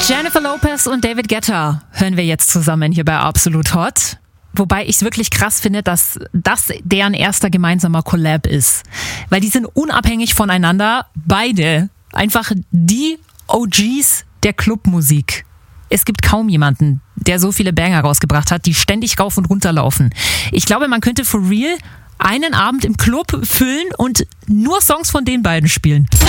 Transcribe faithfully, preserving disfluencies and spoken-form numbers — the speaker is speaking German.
Jennifer Lopez und David Guetta hören wir jetzt zusammen hier bei Absolut Hot. Wobei ich es wirklich krass finde, dass das deren erster gemeinsamer Collab ist. Weil die sind unabhängig voneinander beide einfach die O Gs der Clubmusik. Es gibt kaum jemanden, der so viele Banger rausgebracht hat, die ständig rauf und runter laufen. Ich glaube, man könnte for real einen Abend im Club füllen und nur Songs von den beiden spielen.